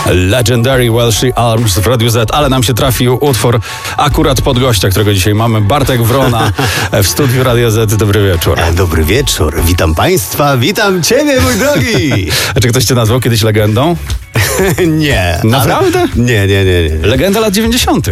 Legendary Welsh Arms w Radiu Z, ale nam się trafił utwór akurat pod gościa, którego dzisiaj mamy. Bartek Wrona w studiu Radia Z. Dobry wieczór. Dobry wieczór, witam państwa, witam ciebie, mój drogi. A czy ktoś cię nazwał kiedyś legendą? Nie. Naprawdę? Nie. Legenda lat 90.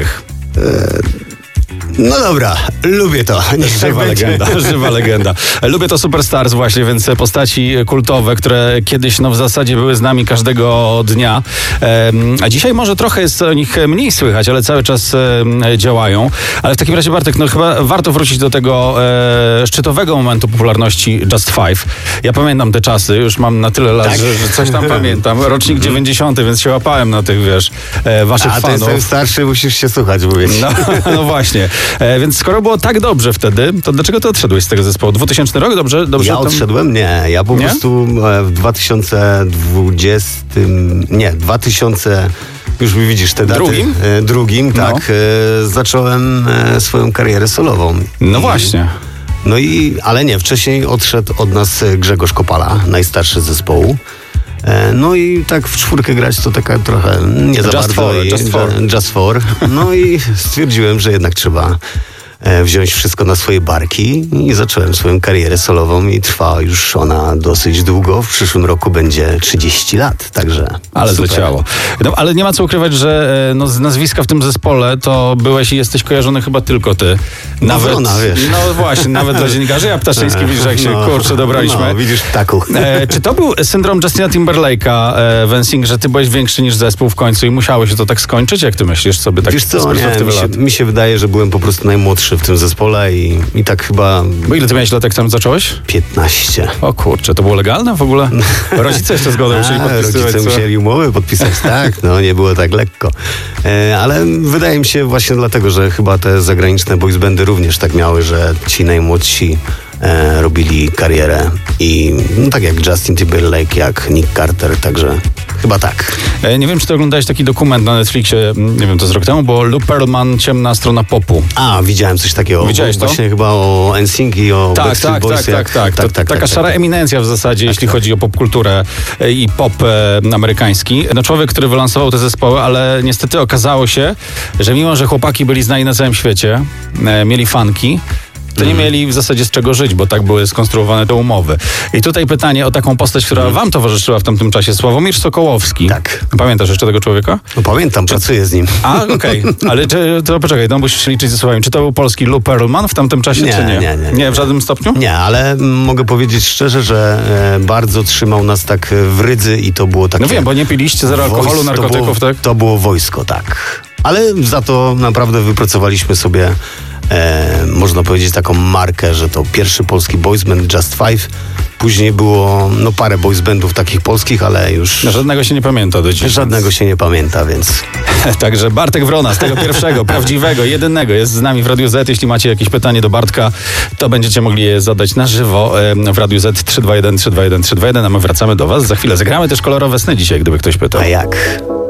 No dobra, lubię to. Żywa legenda. Lubię to Superstars właśnie, więc postaci kultowe, które kiedyś w zasadzie były z nami każdego dnia. A dzisiaj może trochę jest o nich mniej słychać, ale cały czas działają. Ale w takim razie, Bartek, chyba warto wrócić do tego szczytowego momentu popularności Just Five. Ja pamiętam te czasy, już mam na tyle lat, tak? że coś tam pamiętam. Rocznik 90, więc się łapałem na tych, waszych fanów. A ty jestem starszy, musisz się słuchać, mówię ci. No właśnie. Więc skoro było tak dobrze wtedy, to dlaczego ty odszedłeś z tego zespołu? 2000 rok? Dobrze ja odszedłem? Nie. Ja po prostu w 2000... Już widzisz te daty. Drugim, tak. Zacząłem swoją karierę solową. No właśnie. Ale nie, wcześniej odszedł od nas Grzegorz Kopala, najstarszy z zespołu. No i tak w czwórkę grać to taka trochę nie za bardzo. Just for. No i stwierdziłem, że jednak trzeba wziąć wszystko na swoje barki i zacząłem swoją karierę solową i trwa już ona dosyć długo. W przyszłym roku będzie 30 lat, także ale zleciało. Ale nie ma co ukrywać, że z nazwiska w tym zespole to byłeś i jesteś kojarzony chyba tylko ty. Nawet, Wrona, wiesz. No właśnie, nawet dla dziennikarzy. Ja Ptaszyński widzisz, jak się dobraliśmy. No, widzisz, ptaku. Czy to był syndrom Justina Timberlake'a w NSYNC, że ty byłeś większy niż zespół w końcu i musiało się to tak skończyć? Jak ty myślisz sobie tak? Wiesz co, mi się wydaje, że byłem po prostu najmłodszy w tym zespole i tak chyba... Bo ile ty miałeś lat, jak tam zacząłeś? 15. O kurczę, to było legalne w ogóle? Rodzice jeszcze zgodę musieli podpisywać. Rodzice musieli umowy podpisać, tak, nie było tak lekko. Ale wydaje mi się właśnie dlatego, że chyba te zagraniczne boys bandy również tak miały, że ci najmłodsi robili karierę i tak jak Justin Timberlake, jak Nick Carter, także chyba tak. Nie wiem, czy ty oglądałeś taki dokument na Netflixie, nie wiem, to z rok temu, bo Lou Pearlman, Ciemna strona popu. Widziałem coś takiego. Widziałeś to? Właśnie chyba o NSYNC i o Backstreet Boys. Tak. Taka szara eminencja w zasadzie, jeśli chodzi o popkulturę i pop amerykański. Człowiek, który wylansował te zespoły, ale niestety okazało się, że mimo, że chłopaki byli znani na całym świecie, mieli fanki, to nie mieli w zasadzie z czego żyć, bo tak były skonstruowane te umowy. I tutaj pytanie o taką postać, która wam towarzyszyła w tamtym czasie. Sławomir Sokołowski. Tak. Pamiętasz jeszcze tego człowieka? Pamiętam, pracuję z nim. Okej. Ale to poczekaj, musisz liczyć ze słowami. Czy to był polski Lou Pearlman w tamtym czasie, czy nie? Nie, w żadnym stopniu? Nie, ale mogę powiedzieć szczerze, że bardzo trzymał nas tak w rydzy i to było takie... No wiem, bo nie piliście zero alkoholu, narkotyków, tak? To było wojsko, tak. Ale za to naprawdę wypracowaliśmy sobie można powiedzieć taką markę, że to pierwszy polski boys band Just Five. Później było parę boys bandów takich polskich, ale już... Żadnego się nie pamięta do dziś. Żadnego się nie pamięta, więc... Także Bartek Wrona z tego pierwszego, prawdziwego, jedynego jest z nami w Radiu Z. Jeśli macie jakieś pytanie do Bartka, to będziecie mogli je zadać na żywo w Radiu Z 321 321 321, a my wracamy do was. Za chwilę zagramy też kolorowe sny dzisiaj, gdyby ktoś pytał. A jak?